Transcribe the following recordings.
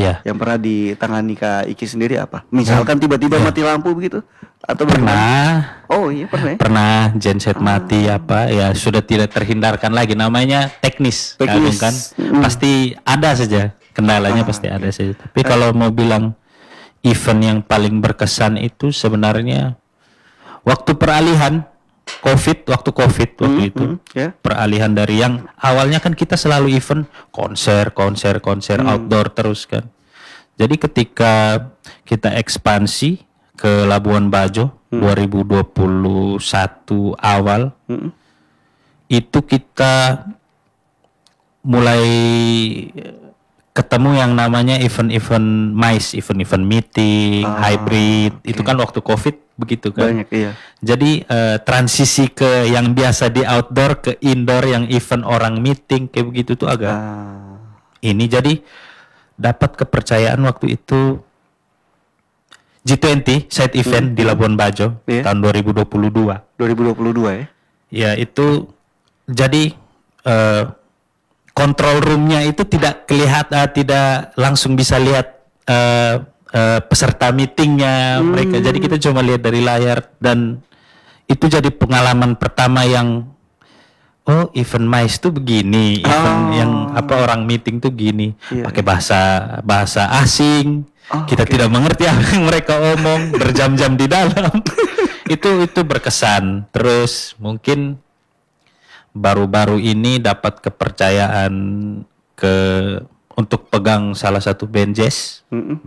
Iya. yang pernah ditangani Kak Iki sendiri apa? Misalkan tiba-tiba mati lampu begitu atau bagaimana? Pernah. Oh iya pernah. Ya? Pernah genset mati apa ya sudah tidak terhindarkan lagi, namanya teknis. Kak Agung kan pasti ada saja kendalanya, pasti ada saja. Tapi kalau mau bilang event yang paling berkesan itu sebenarnya waktu peralihan waktu COVID itu peralihan dari yang awalnya kan kita selalu event konser outdoor terus kan. Jadi ketika kita ekspansi ke Labuan Bajo 2021 awal itu kita mulai ketemu yang namanya event-event MICE, event-event meeting, hybrid. Itu kan waktu COVID begitu kan. Banyak, iya. Jadi transisi ke yang biasa di outdoor ke indoor yang event orang meeting kayak begitu tuh agak ini. Jadi dapat kepercayaan waktu itu G20 side event di Labuan Bajo tahun 2022. 2022 ya. Ya itu jadi control roomnya itu tidak kelihatan, tidak langsung bisa lihat peserta meetingnya mereka. Jadi kita cuma lihat dari layar dan itu jadi pengalaman pertama yang event MICE tuh begini, event yang orang meeting tuh gini, pakai bahasa asing. Kita tidak mengerti apa yang mereka omong, berjam-jam di dalam. itu berkesan. Terus mungkin baru-baru ini dapat kepercayaan untuk pegang salah satu band jazz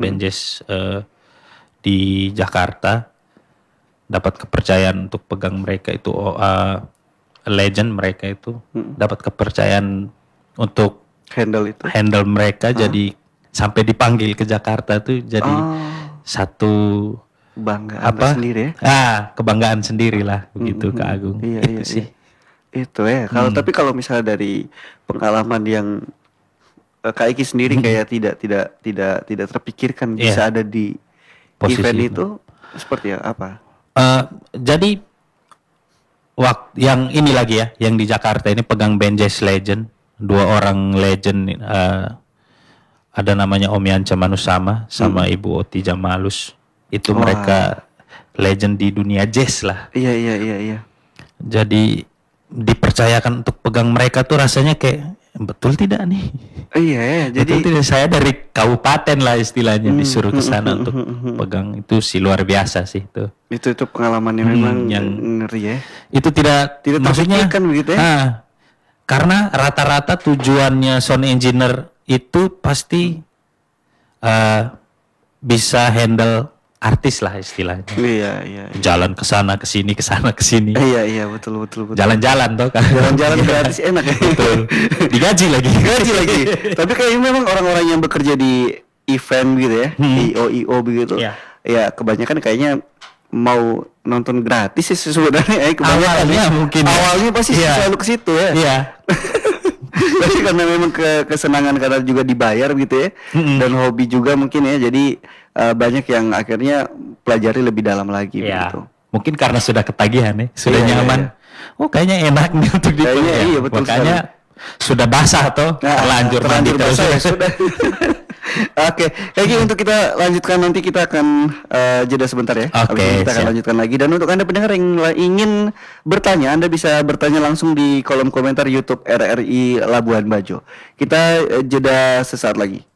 di Jakarta. Dapat kepercayaan untuk pegang mereka itu legend mereka itu. Dapat kepercayaan untuk handle mereka jadi sampai dipanggil ke Jakarta tuh jadi satu kebanggaan sendiri ya. Kebanggaan sendiri lah begitu Kak Agung. Itu sih. Itu ya. Tapi kalau misalnya dari pengalaman yang Kak Iki sendiri kayak tidak terpikirkan bisa ada di posisi event itu seperti apa? Jadi waktu yang ini lagi ya, yang di Jakarta ini pegang band jazz legend, 2 orang legend, ada namanya Om Yanca Manusama sama Ibu Oti Jamalus. Itu mereka legend di dunia jazz lah. Iya. Jadi dipercayakan untuk pegang mereka tuh rasanya kayak betul tidak nih? Iya, jadi betul tidak, saya dari kabupaten lah istilahnya disuruh ke sana untuk pegang, itu sih luar biasa sih itu. Itu pengalaman yang memang yang ngeri ya. Itu tidak maksudnya kan begitu ya. Karena rata-rata tujuannya sound engineer itu pasti bisa handle artis lah istilahnya. Iya. Jalan ke sana ke sini Iya, betul. Jalan-jalan toh kan. Jalan-jalan gratis enak ya. Betul. Digaji lagi. Tapi kayaknya memang orang-orang yang bekerja di event gitu ya, IO begitu. Ya, kebanyakan kayaknya mau nonton gratis sih sebenarnya. Awalnya mungkin. Awalnya pasti selalu ke situ ya. Iya. Tapi karena memang kesenangan karena juga dibayar gitu ya, dan hobi juga mungkin ya, jadi banyak yang akhirnya pelajari lebih dalam lagi begitu. Mungkin karena sudah ketagihan ya, sudah nyaman. Kayaknya enak nih untuk dipakai. Iya, betul. Makanya sudah basah toh, terlanjur basah ya, sudah. Oke, kayaknya untuk kita lanjutkan nanti kita akan jeda sebentar ya. Kita akan lanjutkan lagi. Dan untuk Anda pendengar yang ingin bertanya, Anda bisa bertanya langsung di kolom komentar YouTube RRI Labuan Bajo. Kita jeda sesaat lagi.